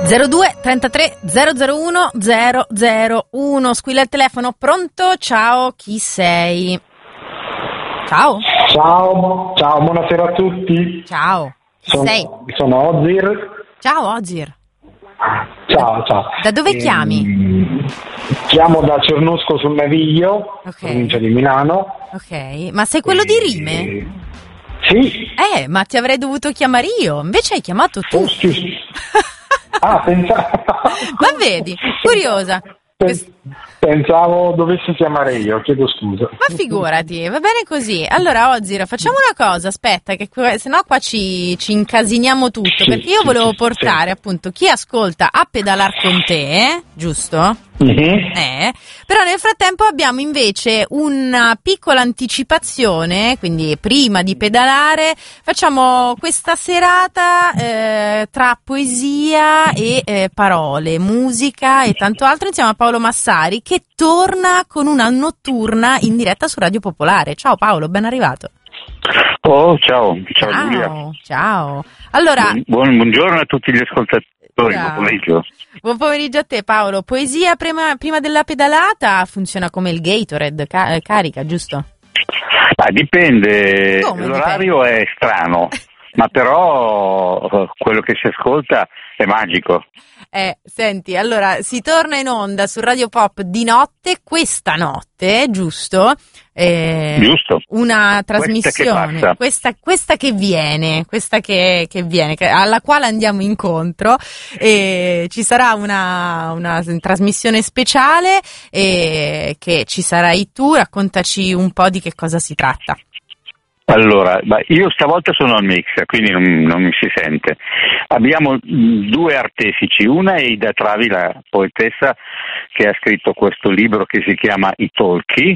02 33 001 001. Squilla il telefono. Pronto? Ciao, chi sei? Ciao. Ciao, buonasera a tutti. Ciao. Chi sei? Sono Ozir. Ciao Ozir. Ciao. Da dove chiami? Chiamo da Cernusco sul Naviglio, provincia di Milano. Ok, ma sei quello di Rime? Sì. Ma ti avrei dovuto chiamare io, invece hai chiamato tu. Sì. Pensavo. Ma vedi, curiosa. Pensavo dovessi chiamare io, chiedo scusa. Ma figurati, va bene così. Allora, Ozira, facciamo una cosa, aspetta, che sennò qua ci incasiniamo tutto, perché io volevo portare appunto chi ascolta a pedalar con te, giusto? Mm-hmm. Però nel frattempo abbiamo invece una piccola anticipazione, quindi prima di pedalare facciamo questa serata tra poesia e parole, musica e tanto altro insieme a Paolo Massari, che torna con una notturna in diretta su Radio Popolare. Ciao Paolo, ben arrivato. Oh, ciao Giulia. Ciao. Allora, buongiorno a tutti gli ascoltatori. Buon pomeriggio. Buon pomeriggio a te Paolo. Poesia prima della pedalata funziona come il Gatorade, carica, giusto? Dipende. Come L'orario dipende? è strano, ma però quello che si ascolta è magico. Senti, allora si torna in onda su Radio Pop di notte, questa notte, giusto? Giusto. Una trasmissione, questa che viene, alla quale andiamo incontro, e ci sarà una trasmissione speciale che ci sarai tu. Raccontaci un po' di che cosa si tratta. Allora, io stavolta sono al mix, quindi non mi si sente. Abbiamo due artefici, una è Ida Travi, la poetessa che ha scritto questo libro che si chiama I Talkie,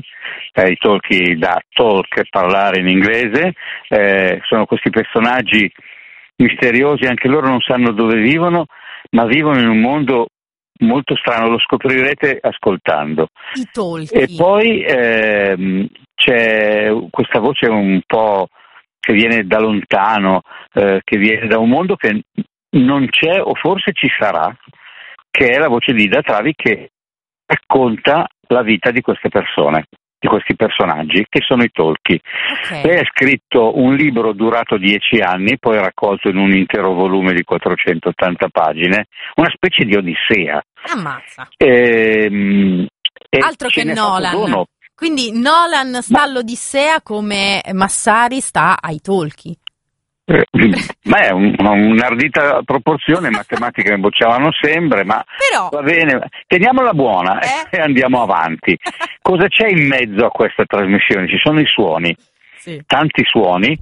da talk, parlare in inglese. Sono questi personaggi misteriosi, anche loro non sanno dove vivono, ma vivono in un mondo molto strano, lo scoprirete ascoltando. I Talkie. E poi c'è questa voce un po' che viene da lontano, che viene da un mondo che non c'è o forse ci sarà, che è la voce di Ida Travi, che racconta la vita di queste persone, di questi personaggi che sono i Talkie. Okay. Lei ha scritto un libro durato 10 anni, poi raccolto in un intero volume di 480 pagine, una specie di odissea. Ammazza. Altro che Nolan. Quindi Nolan sta all'Odissea come Massari sta ai Talkie. Ma è un'ardita proporzione, matematica ne bocciavano sempre, ma però va bene, teniamola buona e andiamo avanti. Cosa c'è in mezzo a questa trasmissione? Ci sono i suoni, tanti suoni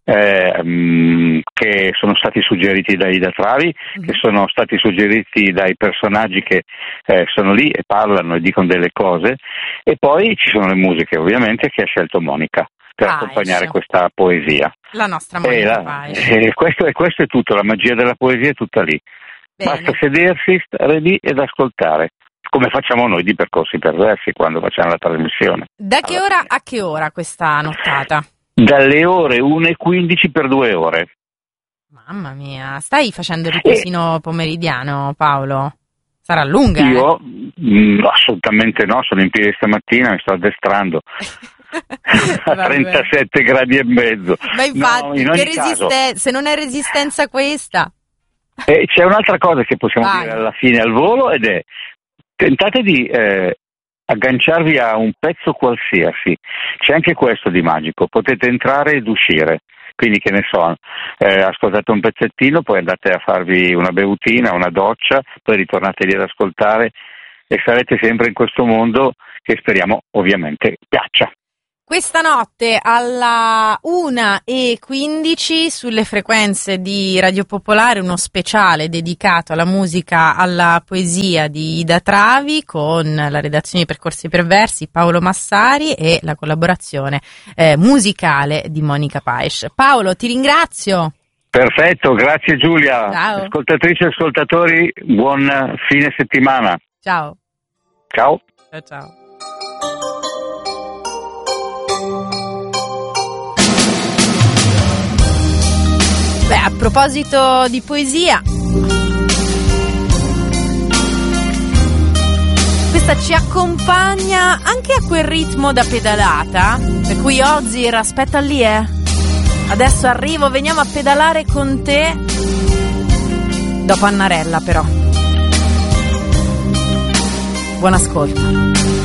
che sono stati suggeriti da Ida Travi, che sono stati suggeriti dai personaggi che sono lì e parlano e dicono delle cose, e poi ci sono le musiche ovviamente che ha scelto Monica per accompagnare questa poesia. La nostra Monica questo è tutto, la magia della poesia è tutta lì. Bene. Basta sedersi, stare lì ed ascoltare, come facciamo noi di Percorsi Perversi quando facciamo la trasmissione. Da che ora a che ora questa nottata? Dalle ore 1:15 per 2 ore. Mamma mia, stai facendo il riposino pomeridiano, Paolo? Sarà lunga? Io? Assolutamente no, sono in piedi stamattina, mi sto addestrando. A 37 gradi e mezzo. Ma infatti, se non è resistenza questa. C'è un'altra cosa che possiamo dire alla fine al volo, ed è: tentate di agganciarvi a un pezzo qualsiasi. C'è anche questo di magico, potete entrare ed uscire. Quindi, che ne so, ascoltate un pezzettino, poi andate a farvi una bevutina, una doccia, poi ritornate lì ad ascoltare e sarete sempre in questo mondo che speriamo ovviamente piaccia. Questa notte alla 1:15 sulle frequenze di Radio Popolare uno speciale dedicato alla musica, alla poesia di Ida Travi, con la redazione di Percorsi Perversi, Paolo Massari, e la collaborazione musicale di Monica Paes. Paolo, ti ringrazio. Perfetto, grazie Giulia. Ciao. Ascoltatrici e ascoltatori, buon fine settimana. Ciao. Ciao. Ciao. Beh, a proposito di poesia, Questa ci accompagna anche a quel ritmo da pedalata, per cui Ozzy, aspetta lì, adesso arrivo, veniamo a pedalare con te. Dopo Annarella però. Buon ascolto.